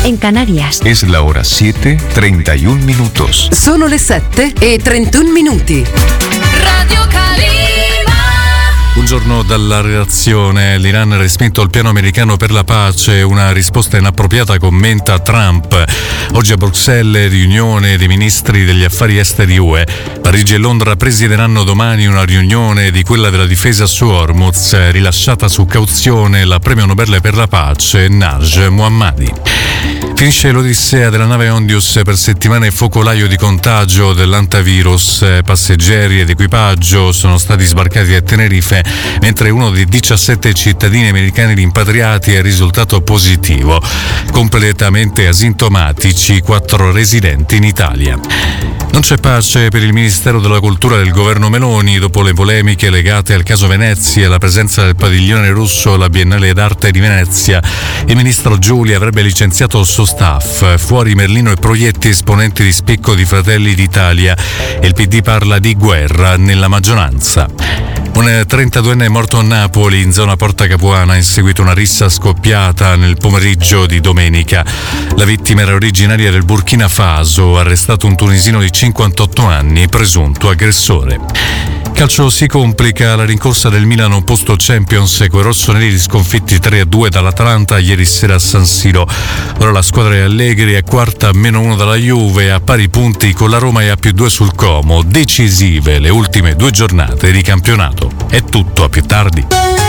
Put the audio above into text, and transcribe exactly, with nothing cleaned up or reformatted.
en Canarias. Es la hora siete, treinta y un minutos. Sono le sette e trentuno minuti. Radio Calima. Buongiorno dalla redazione. L'Iran ha respinto il piano americano per la pace, una risposta inappropriata, commenta Trump. Oggi a Bruxelles riunione dei ministri degli affari esteri U E. Parigi e Londra presideranno domani una riunione di quella della difesa su Hormuz, rilasciata su cauzione la premio Nobel per la pace Naj Mohammadi. Finisce l'odissea della nave Ondius, per settimane focolaio di contagio dell'antivirus. Passeggeri ed equipaggio sono stati sbarcati a Tenerife, mentre uno dei diciassette cittadini americani rimpatriati è risultato positivo. Completamente asintomatici quattro residenti in Italia. Non c'è pace per il Ministero della Cultura del governo Meloni dopo le polemiche legate al caso Venezia e alla presenza del padiglione russo alla Biennale d'Arte di Venezia. Il ministro Giulia avrebbe licenziato il suo staff. Fuori Merlino e Proietti, esponenti di spicco di Fratelli d'Italia. E il P D parla di guerra nella maggioranza. Un trentaduenne è morto a Napoli, in zona Porta Capuana, in seguito a una rissa scoppiata nel pomeriggio di domenica. La vittima era originaria del Burkina Faso, arrestato un tunisino di cinquantotto anni, presunto aggressore. Calcio si complica, la rincorsa del Milan a un posto Champions con i rossoneri sconfitti tre a due dall'Atalanta ieri sera a San Siro. Ora la squadra è Allegri è quarta a meno uno dalla Juve, a pari punti con la Roma e a più due sul Como. Decisive le ultime due giornate di campionato. È tutto, a più tardi.